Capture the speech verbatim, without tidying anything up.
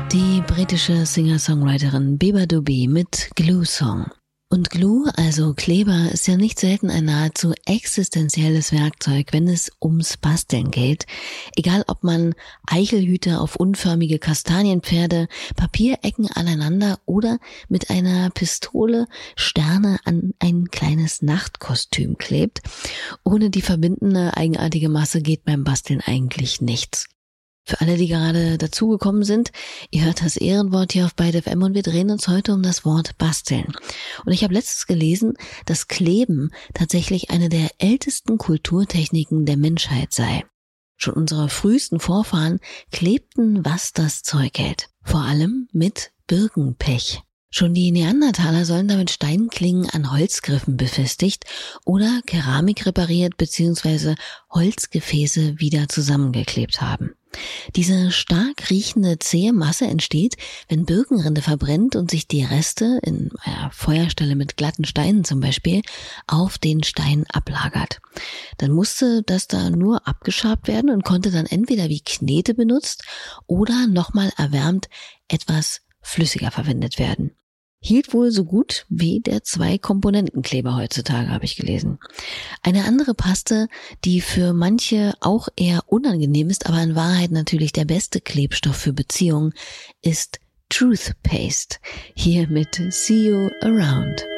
Die britische Singer-Songwriterin Beba Dubé mit Glue Song. Und Glue, also Kleber, ist ja nicht selten ein nahezu existenzielles Werkzeug, wenn es ums Basteln geht. Egal ob man Eichelhüte auf unförmige Kastanienpferde, Papierecken aneinander oder mit einer Pistole Sterne an ein kleines Nachtkostüm klebt. Ohne die verbindende, eigenartige Masse geht beim Basteln eigentlich nichts. Für alle, die gerade dazugekommen sind, ihr hört das Ehrenwort hier auf Byte F M und wir drehen uns heute um das Wort basteln. Und ich habe letztens gelesen, dass Kleben tatsächlich eine der ältesten Kulturtechniken der Menschheit sei. Schon unsere frühesten Vorfahren klebten, was das Zeug hält. Vor allem mit Birkenpech. Schon die Neandertaler sollen damit Steinklingen an Holzgriffen befestigt oder Keramik repariert bzw. Holzgefäße wieder zusammengeklebt haben. Diese stark riechende zähe Masse entsteht, wenn Birkenrinde verbrennt und sich die Reste, in einer Feuerstelle mit glatten Steinen zum Beispiel, auf den Stein ablagert. Dann musste das da nur abgeschabt werden und konnte dann entweder wie Knete benutzt oder nochmal erwärmt etwas flüssiger verwendet werden. Hielt wohl so gut wie der Zwei-Komponenten-Kleber heutzutage, habe ich gelesen. Eine andere Paste, die für manche auch eher unangenehm ist, aber in Wahrheit natürlich der beste Klebstoff für Beziehungen, ist Truth Paste. Hier mit See You Around.